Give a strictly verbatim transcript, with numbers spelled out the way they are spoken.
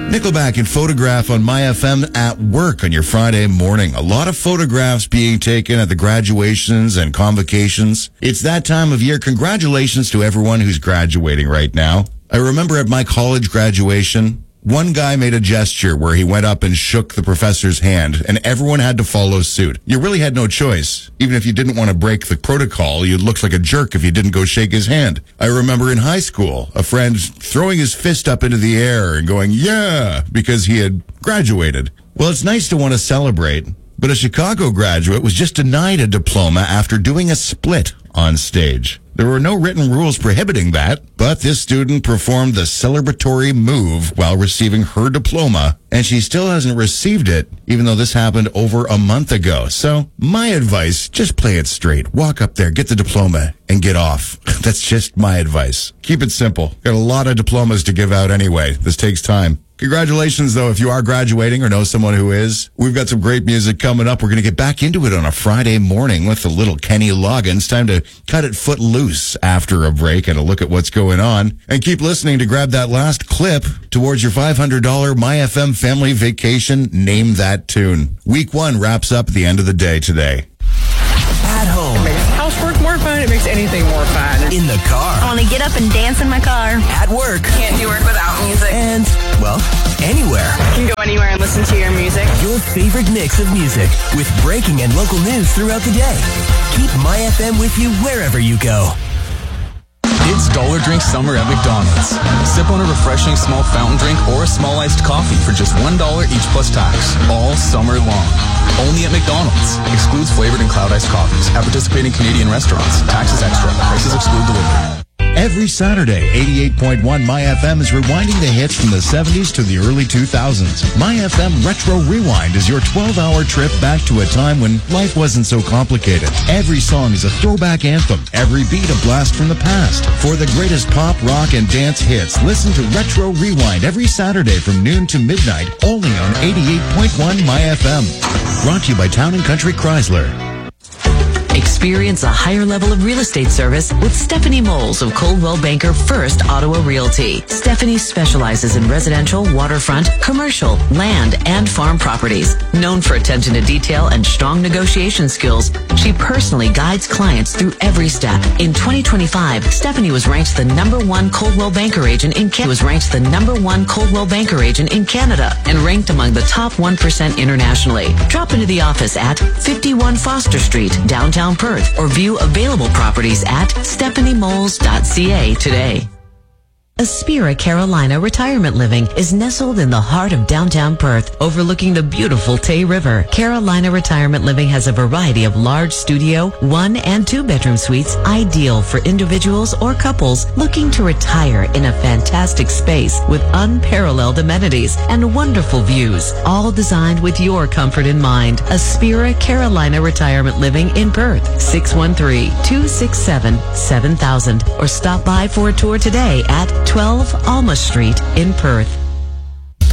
Nickelback and Photograph on My F M at work on your Friday morning. A lot of photographs being taken at the graduations and convocations. It's that time of year. Congratulations to everyone who's graduating right now. I remember at my college graduation, one guy made a gesture where he went up and shook the professor's hand, and everyone had to follow suit. You really had no choice. Even if you didn't want to break the protocol, you'd look like a jerk if you didn't go shake his hand. I remember in high school, a friend throwing his fist up into the air and going, yeah, because he had graduated. Well, it's nice to want to celebrate, but a Chicago graduate was just denied a diploma after doing a split on stage. There were no written rules prohibiting that, but this student performed the celebratory move while receiving her diploma, and she still hasn't received it, even though this happened over a month ago. So, my advice, just play it straight. Walk up there, get the diploma, and get off. That's just my advice. Keep it simple. Got a lot of diplomas to give out anyway. This takes time. Congratulations, though, if you are graduating or know someone who is. We've got some great music coming up. We're going to get back into it on a Friday morning with a little Kenny Loggins. Time to cut it foot loose after a break and a look at what's going on. And keep listening to grab that last clip towards your five hundred dollars My F M family vacation. Name that tune. Week one wraps up at the end of the day today. At home. It makes housework more fun. It makes anything more fun. In the car. I want to get up and dance in my car. At work. Can't do work without music. And, well, anywhere. You can go anywhere and listen to your music. Your favorite mix of music with breaking and local news throughout the day. Keep My F M with you wherever you go. It's Dollar Drink Summer at McDonald's. Sip on a refreshing small fountain drink or a small iced coffee for just one dollar each plus tax, all summer long. Only at McDonald's. Excludes flavored and cloud iced coffees. At participating Canadian restaurants. Taxes extra. Prices exclude delivery. Every Saturday, eighty-eight point one My F M is rewinding the hits from the seventies to the early two thousands. My F M Retro Rewind is your twelve-hour trip back to a time when life wasn't so complicated. Every song is a throwback anthem, every beat a blast from the past. For the greatest pop, rock, and dance hits, listen to Retro Rewind every Saturday from noon to midnight, only on eighty-eight point one My F M. Brought to you by Town and Country Chrysler. Experience a higher level of real estate service with Stephanie Moles of Coldwell Banker First Ottawa Realty. Stephanie specializes in residential, waterfront, commercial, land, and farm properties. Known for attention to detail and strong negotiation skills, she personally guides clients through every step. In twenty twenty-five, Stephanie was ranked the number one Coldwell Banker agent in Canada. Was ranked the number one Coldwell Banker agent in Canada and ranked among the top one percent internationally. Drop into the office at fifty-one Foster Street, downtown Perth, or view available properties at stephanie moles dot c a today. Aspira Carolina Retirement Living is nestled in the heart of downtown Perth, overlooking the beautiful Tay River. Carolina Retirement Living has a variety of large studio, one and two bedroom suites, ideal for individuals or couples looking to retire in a fantastic space with unparalleled amenities and wonderful views, all designed with your comfort in mind. Aspira Carolina Retirement Living in Perth, six one three, two six seven, seven thousand, or stop by for a tour today at twelve Alma Street in Perth.